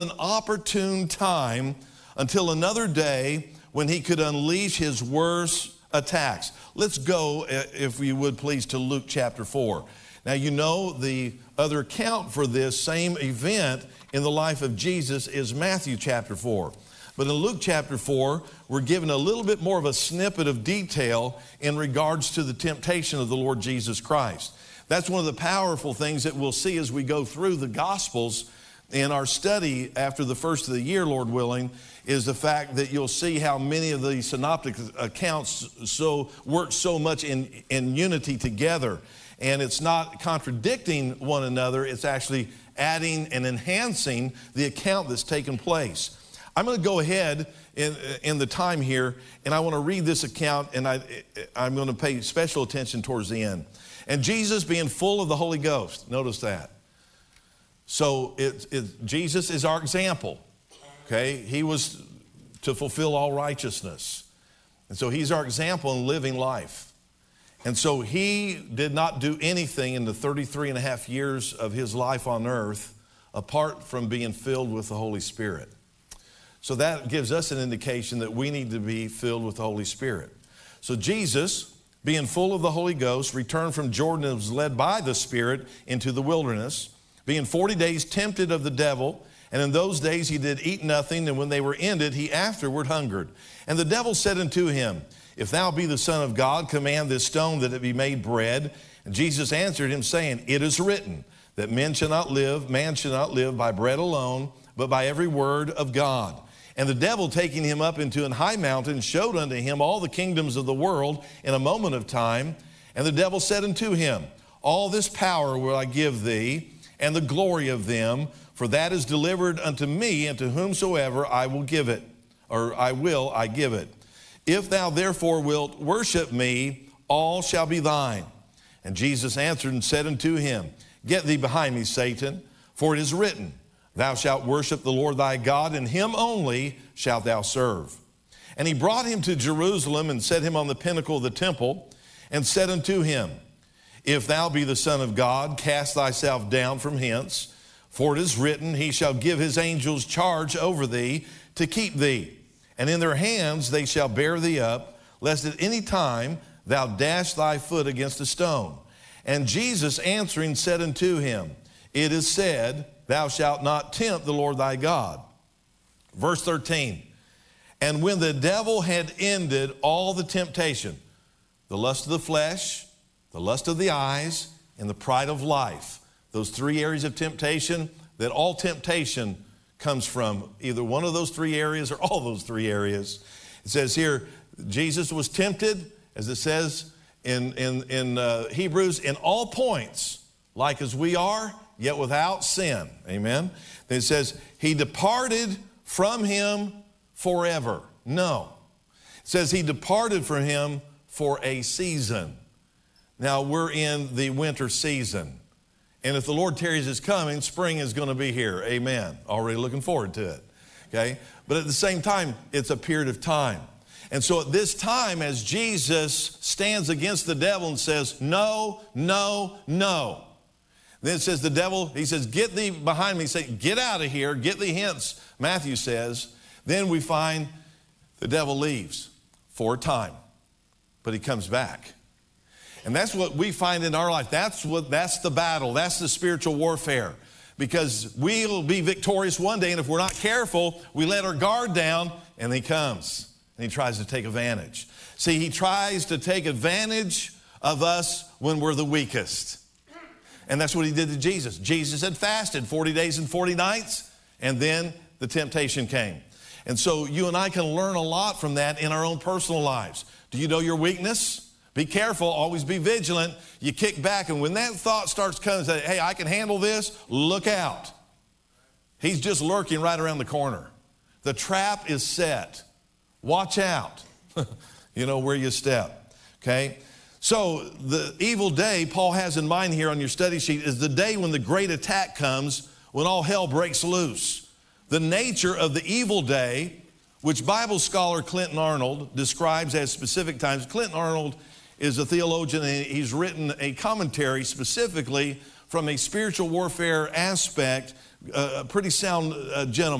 an opportune time until another day when he could unleash his worst attacks. Let's go, if you would please, to Luke chapter 4. Now, you know the other account for this same event in the life of Jesus is Matthew chapter 4. But in Luke chapter 4, we're given a little bit more of a snippet of detail in regards to the temptation of the Lord Jesus Christ. That's one of the powerful things that we'll see as we go through the Gospels in our study after the first of the year, Lord willing, is the fact that you'll see how many of the synoptic accounts work so much in unity together. And it's not contradicting one another, it's actually adding and enhancing the account that's taken place. I'm going to go ahead in the time here, and I want to read this account, and I'm going to pay special attention towards the end. And Jesus being full of the Holy Ghost, notice that. So Jesus is our example, okay? He was to fulfill all righteousness. And so he's our example in living life. And so he did not do anything in the 33 and a half years of his life on earth apart from being filled with the Holy Spirit. So that gives us an indication that we need to be filled with the Holy Spirit. So Jesus, being full of the Holy Ghost, returned from Jordan and was led by the Spirit into the wilderness, being 40 days tempted of the devil. And in those days he did eat nothing, and when they were ended, he afterward hungered. And the devil said unto him, If thou be the Son of God, command this stone that it be made bread. And Jesus answered him, saying, It is written, that man shall not live by bread alone, but by every word of God. And the devil, taking him up into an high mountain, showed unto him all the kingdoms of the world in a moment of time. And the devil said unto him, All this power will I give thee, and the glory of them, for that is delivered unto me, and to whomsoever I will give it, I give it. If thou therefore wilt worship me, all shall be thine. And Jesus answered and said unto him, Get thee behind me, Satan, for it is written, Thou shalt worship the Lord thy God, and him only shalt thou serve. And he brought him to Jerusalem and set him on the pinnacle of the temple, and said unto him, If thou be the Son of God, cast thyself down from hence, for it is written, He shall give his angels charge over thee to keep thee. And in their hands they shall bear thee up, lest at any time thou dash thy foot against a stone. And Jesus answering said unto him, It is said, Thou shalt not tempt the Lord thy God. Verse 13, And when the devil had ended all the temptation, the lust of the flesh, the lust of the eyes, and the pride of life, those three areas of temptation that all temptation comes from, either one of those three areas or all those three areas. It says here, Jesus was tempted, as it says in Hebrews, in all points, like as we are, yet without sin. Amen. Then it says, He departed from him forever. No. It says he departed from him for a season. Now we're in the winter season. And if the Lord tarries his coming, spring is going to be here. Amen. Already looking forward to it. Okay. But at the same time, it's a period of time. And so at this time, as Jesus stands against the devil and says, No, no, no. Then it says the devil, he says, Get thee behind me. Say, get out of here, get thee hence, Matthew says. Then we find the devil leaves for a time, but he comes back. And that's what we find in our life. That's the battle. That's the spiritual warfare. Because we'll be victorious one day, and if we're not careful, we let our guard down, and he comes, and he tries to take advantage. See, he tries to take advantage of us when we're the weakest. And that's what he did to Jesus. Jesus had fasted 40 days and 40 nights, and then the temptation came. And so you and I can learn a lot from that in our own personal lives. Do you know your weakness? Be careful, always be vigilant. You kick back, and when that thought starts coming, say, hey, I can handle this, look out. He's just lurking right around the corner. The trap is set. Watch out, you know, where you step, okay? So the evil day Paul has in mind here on your study sheet is the day when the great attack comes, when all hell breaks loose. The nature of the evil day, which Bible scholar Clinton Arnold describes as specific times. Clinton Arnold is a theologian, and he's written a commentary specifically from a spiritual warfare aspect pretty sound gentleman.